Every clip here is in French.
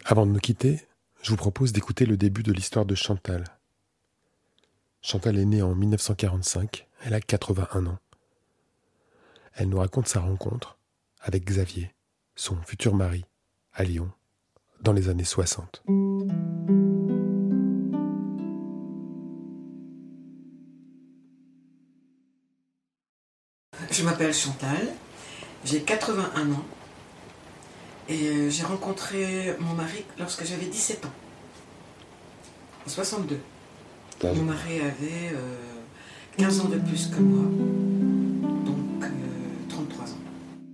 Avant de nous quitter, je vous propose d'écouter le début de l'histoire de Chantal. Chantal est née en 1945, elle a 81 ans. Elle nous raconte sa rencontre avec Xavier, son futur mari, à Lyon, dans les années 60. Je m'appelle Chantal, j'ai 81 ans et j'ai rencontré mon mari lorsque j'avais 17 ans, en 62. Mon mari avait 15 ans de plus que moi, donc 33 ans.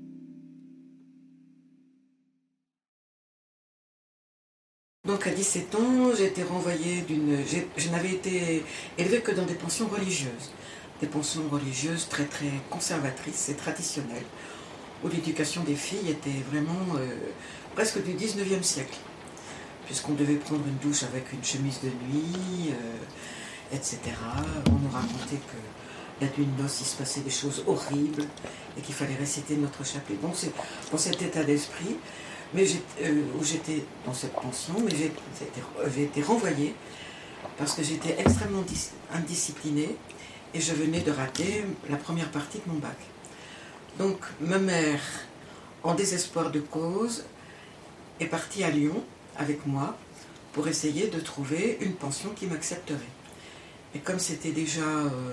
Donc à 17 ans, j'ai été renvoyée je n'avais été élevée que dans des pensions religieuses. Des pensions religieuses très très conservatrices et traditionnelles, où l'éducation des filles était vraiment presque du 19e siècle, puisqu'on devait prendre une douche avec une chemise de nuit, etc. On nous racontait que la nuit de noces, il se passait des choses horribles et qu'il fallait réciter notre chapelet. Bon, c'est dans cet état d'esprit où j'étais dans cette pension, mais j'ai été renvoyée parce que j'étais extrêmement indisciplinée et je venais de rater la première partie de mon bac. Donc ma mère, en désespoir de cause, est partie à Lyon avec moi pour essayer de trouver une pension qui m'accepterait. Et comme c'était déjà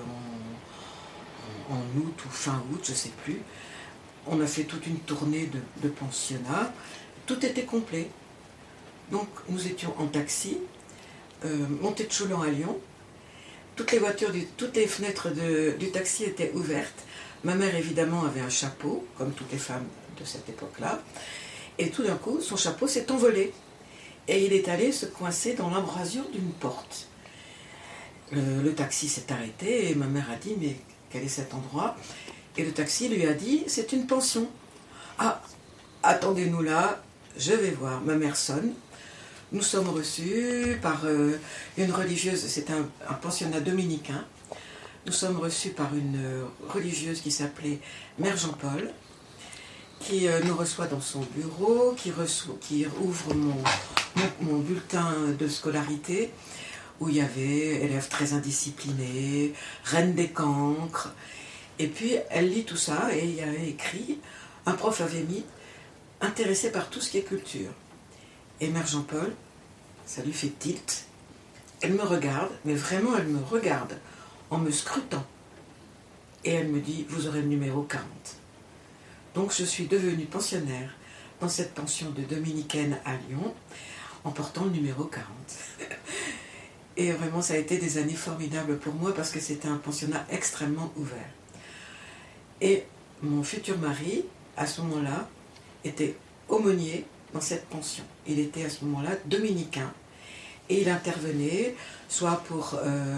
en août ou fin août, je ne sais plus, on a fait toute une tournée de pensionnats, tout était complet. Donc nous étions en taxi, montée de Choulan à Lyon, toutes les fenêtres du taxi étaient ouvertes. Ma mère évidemment avait un chapeau, comme toutes les femmes de cette époque-là, et tout d'un coup son chapeau s'est envolé et il est allé se coincer dans l'embrasure d'une porte. Le taxi s'est arrêté et ma mère a dit « mais quel est cet endroit ?» Et le taxi lui a dit « c'est une pension ». « Ah, attendez-nous là, je vais voir ». Ma mère sonne. Nous sommes reçus par une religieuse, c'est un pensionnat dominicain. Nous sommes reçus par une religieuse qui s'appelait Mère Jean-Paul, qui nous reçoit dans son bureau, qui ouvre mon bulletin de scolarité, où il y avait élèves très indisciplinés, reine des cancres. Et puis elle lit tout ça et il y avait écrit, un prof avait mis, intéressé par tout ce qui est culture. Et Mère Jean-Paul, ça lui fait tilt. Elle me regarde, mais vraiment elle me regarde en me scrutant. Et elle me dit, vous aurez le numéro 40. Donc je suis devenue pensionnaire dans cette pension de dominicaine à Lyon, en portant le numéro 40. Et vraiment ça a été des années formidables pour moi parce que c'était un pensionnat extrêmement ouvert. Et mon futur mari, à ce moment-là, était aumônier dans cette pension. Il était à ce moment-là dominicain et il intervenait soit pour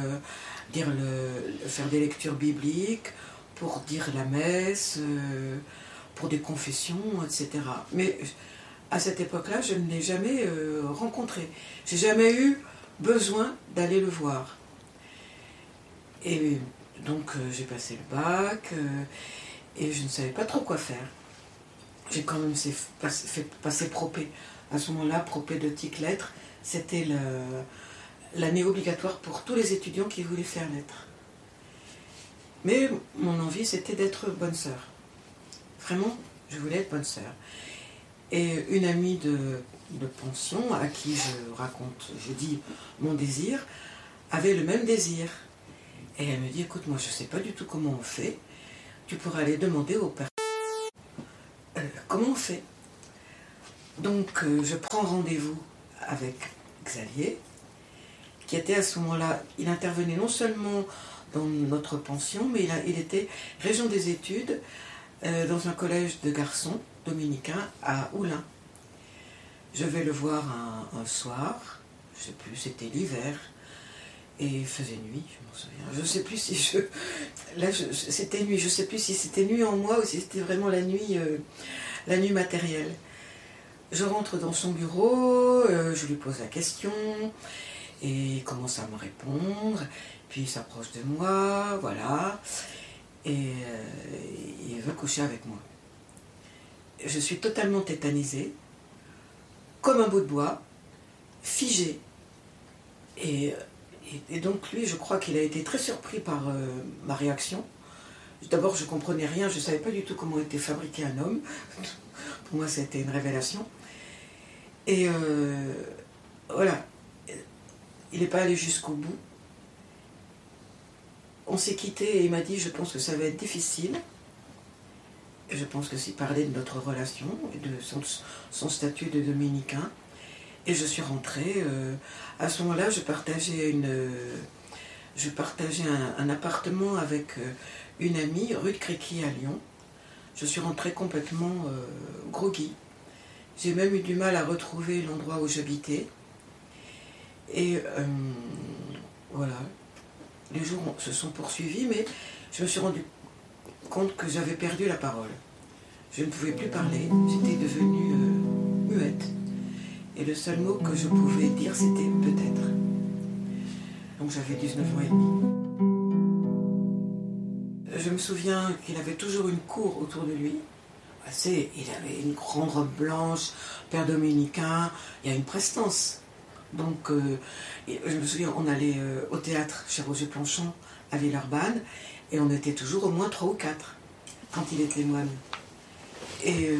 faire des lectures bibliques, pour dire la messe, pour des confessions, etc. Mais à cette époque-là, je ne l'ai jamais rencontré. J'ai jamais eu besoin d'aller le voir. Et donc j'ai passé le bac et je ne savais pas trop quoi faire. J'ai quand même fait passer Propé. À ce moment-là, Propé de TIC Lettres, c'était l'année obligatoire pour tous les étudiants qui voulaient faire lettres. Mais mon envie, c'était d'être bonne sœur. Vraiment, je voulais être bonne sœur. Et une amie de pension, à qui je dis mon désir, avait le même désir. Et elle me dit, écoute, moi je ne sais pas du tout comment on fait, tu pourrais aller demander au père. Comment on fait? Donc je prends rendez-vous avec Xavier, qui était à ce moment-là, il intervenait non seulement dans notre pension, mais il était régent des études dans un collège de garçons dominicains à Oulin. Je vais le voir un soir, je ne sais plus, c'était l'hiver, et il faisait nuit, je m'en souviens. Je ne sais plus si c'était nuit, je ne sais plus si c'était nuit en moi ou si c'était vraiment la nuit matérielle. Je rentre dans son bureau, je lui pose la question, et il commence à me répondre, puis il s'approche de moi, voilà, et il veut coucher avec moi. Je suis totalement tétanisée, comme un bout de bois, figé. Et donc lui, je crois qu'il a été très surpris par ma réaction. D'abord, je ne comprenais rien, je ne savais pas du tout comment était fabriqué un homme. Pour moi, c'était une révélation. Et voilà, il n'est pas allé jusqu'au bout. On s'est quitté et il m'a dit, je pense que ça va être difficile. Et je pense que c'est parler de notre relation et de son statut de dominicain. Et je suis rentrée. À ce moment-là, je partageais un appartement avec une amie, rue de Créqui à Lyon. Je suis rentrée complètement groggy. J'ai même eu du mal à retrouver l'endroit où j'habitais. Et voilà, les jours se sont poursuivis, mais je me suis rendu compte que j'avais perdu la parole. Je ne pouvais plus parler, j'étais devenue muette. Et le seul mot que je pouvais dire, c'était peut-être. Donc j'avais 19 ans et demi. Je me souviens qu'il avait toujours une cour autour de lui. Il avait une grande robe blanche, père dominicain, il y a une prestance. Donc je me souviens, on allait au théâtre chez Roger Planchon à Villeurbanne, et on était toujours au moins 3 ou 4 quand il était moine. Et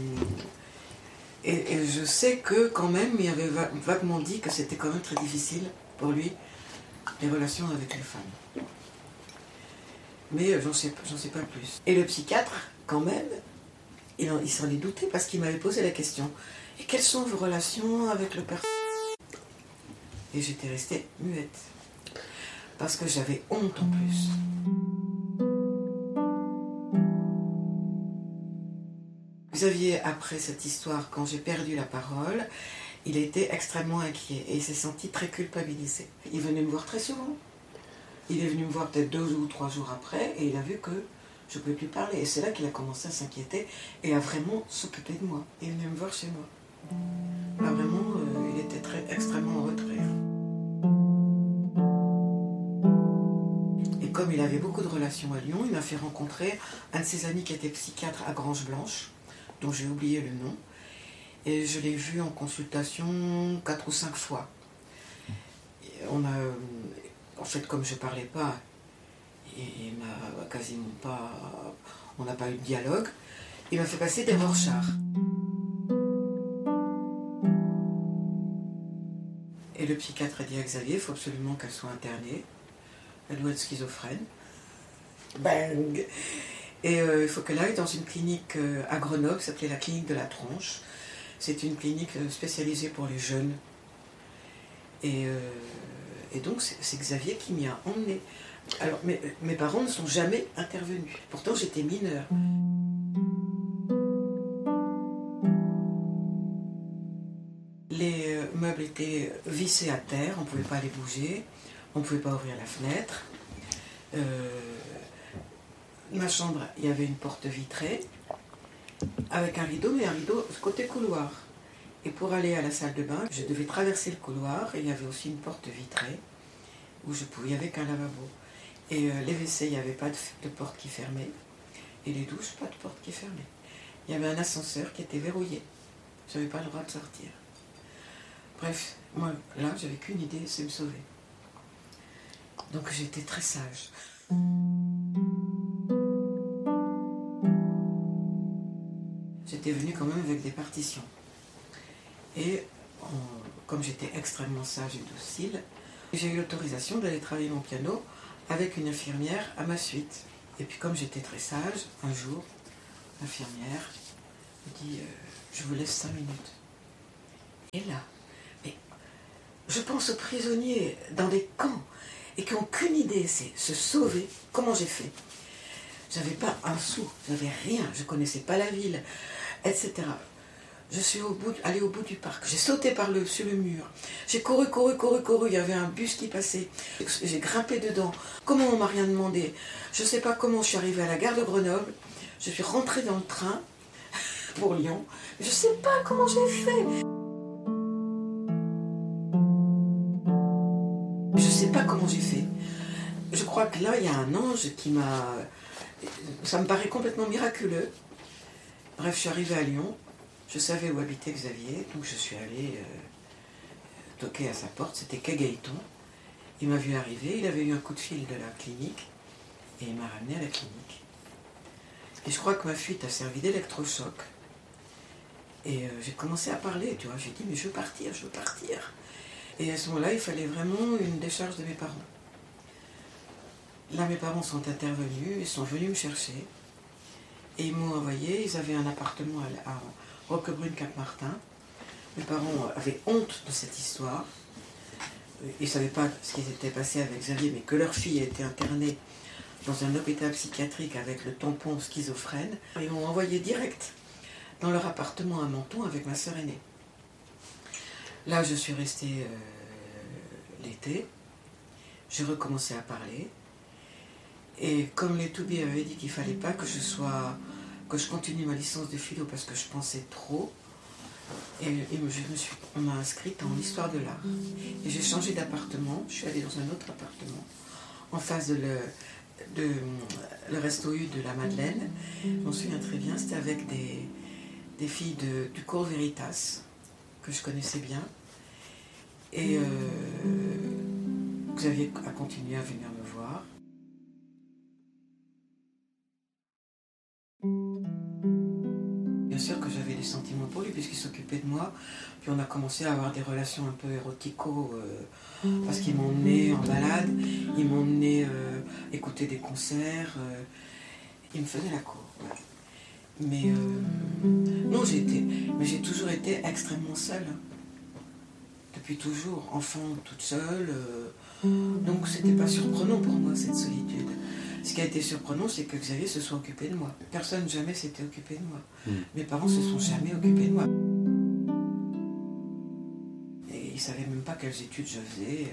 je sais que quand même, il avait vaguement dit que c'était quand même très difficile pour lui, les relations avec les femmes. Mais j'en sais pas plus. Et le psychiatre, quand même, il s'en est douté parce qu'il m'avait posé la question. Et quelles sont vos relations avec le père? Et j'étais restée muette. Parce que j'avais honte en plus. Xavier, après cette histoire, quand j'ai perdu la parole, il était extrêmement inquiet et il s'est senti très culpabilisé. Il venait me voir très souvent. Il est venu me voir peut-être 2 ou 3 jours après et il a vu que je ne pouvais plus parler. Et c'est là qu'il a commencé à s'inquiéter et à vraiment s'occuper de moi. Il venait me voir chez moi. Là, vraiment, il était extrêmement en retrait. Et comme il avait beaucoup de relations à Lyon, il m'a fait rencontrer un de ses amis qui était psychiatre à Grange-Blanche, dont j'ai oublié le nom. Et je l'ai vu en consultation 4 ou 5 fois. Et en fait, comme je ne parlais pas, il m'a quasiment pas... On n'a pas eu de dialogue. Il m'a fait passer des Rorschach. Et le psychiatre a dit à Xavier, il faut absolument qu'elle soit internée. Elle doit être schizophrène. Bang! Et il faut qu'elle aille dans une clinique à Grenoble, qui s'appelait la clinique de la Tronche. C'est une clinique spécialisée pour les jeunes. Et donc c'est Xavier qui m'y a emmené. Alors mes parents ne sont jamais intervenus. Pourtant j'étais mineure. Les meubles étaient vissés à terre, on ne pouvait pas les bouger, on ne pouvait pas ouvrir la fenêtre. Ma chambre, il y avait une porte vitrée, avec un rideau, mais un rideau côté couloir. Et pour aller à la salle de bain, je devais traverser le couloir, et il y avait aussi une porte vitrée, où il y avait qu'un lavabo. Et les WC, il n'y avait pas de porte qui fermait, et les douches, pas de porte qui fermait. Il y avait un ascenseur qui était verrouillé, je n'avais pas le droit de sortir. Bref, moi, là, j'avais qu'une idée, c'est me sauver. Donc j'étais très sage. J'étais venue quand même avec des partitions. Et comme j'étais extrêmement sage et docile, j'ai eu l'autorisation d'aller travailler mon piano avec une infirmière à ma suite. Et puis comme j'étais très sage, un jour, l'infirmière me dit « Je vous laisse 5 minutes ». Et là, mais je pense aux prisonniers dans des camps et qui n'ont qu'une idée, c'est se sauver. Comment j'ai fait? J'avais pas un sou, j'avais rien, je connaissais pas la ville, etc. Je suis allée au bout du parc, j'ai sauté sur le mur, j'ai couru, il y avait un bus qui passait, j'ai grimpé dedans. Comment on m'a rien demandé? Je sais pas comment je suis arrivée à la gare de Grenoble, je suis rentrée dans le train pour Lyon, je sais pas comment j'ai fait. Je sais pas comment j'ai fait. Je crois que là, il y a un ange qui m'a... Ça me paraît complètement miraculeux. Bref, je suis arrivée à Lyon. Je savais où habitait Xavier, donc je suis allée toqué à sa porte, c'était Quai Gaëton. Il m'a vu arriver, il avait eu un coup de fil de la clinique et il m'a ramené à la clinique. Et je crois que ma fuite a servi d'électrochoc. Et j'ai commencé à parler, tu vois. J'ai dit, mais je veux partir, je veux partir. Et à ce moment-là, il fallait vraiment une décharge de mes parents. Là, mes parents sont intervenus, ils sont venus me chercher. Et ils m'ont envoyé, ils avaient un appartement à Roquebrune-Cap-Martin. Mes parents avaient honte de cette histoire. Ils ne savaient pas ce qui s'était passé avec Xavier, mais que leur fille était internée dans un hôpital psychiatrique avec le tampon schizophrène. Ils m'ont envoyé direct dans leur appartement à Menton avec ma sœur aînée. Là, je suis restée l'été. J'ai recommencé à parler. Et comme les Toubiers avaient dit qu'il ne fallait pas que je continue ma licence de philo parce que je pensais trop, on m'a inscrite en histoire de l'art. Et j'ai changé d'appartement, je suis allée dans un autre appartement, en face de le resto U de la Madeleine. Je m'en souviens très bien, c'était avec des filles du cours Veritas, que je connaissais bien. Et Xavier a continué à venir me voir. Bien sûr que j'avais des sentiments pour lui puisqu'il s'occupait de moi. Puis on a commencé à avoir des relations un peu érotico parce qu'il m'emmenait en balade, il m'emmenait écouter des concerts, il me faisait la cour. Ouais. Mais non, j'ai toujours été extrêmement seule. Depuis toujours, enfant toute seule. Donc c'était pas surprenant pour moi cette solitude. Ce qui a été surprenant, c'est que Xavier se soit occupé de moi. Personne jamais s'était occupé de moi. Mes parents se sont jamais occupés de moi. Et ils savaient même pas quelles études je faisais.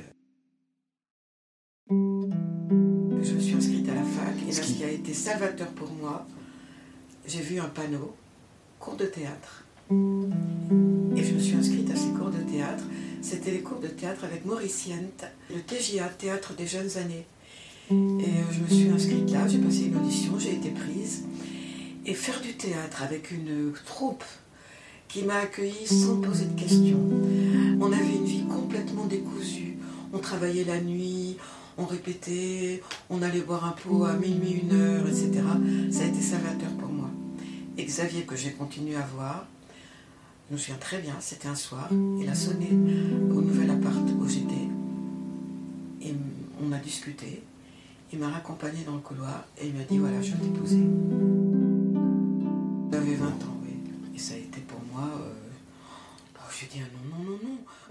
Je me suis inscrite à la fac et là, ce qui a été salvateur pour moi, j'ai vu un panneau, cours de théâtre. Et je me suis inscrite à ces cours de théâtre. C'était les cours de théâtre avec Maurice Yent, le TJA, Théâtre des Jeunes Années. Et je me suis inscrite là, j'ai passé une audition, j'ai été prise. Et faire du théâtre avec une troupe qui m'a accueillie sans poser de questions. On avait une vie complètement décousue. On travaillait la nuit, on répétait, on allait boire un pot à minuit, 1h, etc. Ça a été salvateur pour moi. Et Xavier, que j'ai continué à voir, je me souviens très bien, c'était un soir, il a sonné au nouvel appart où j'étais. Et on a discuté. Il m'a raccompagné dans le couloir et il m'a dit, voilà, je vais t'épouser. J'avais 20 ans, oui. Et ça a été pour moi... j'ai dit, non, non, non, non.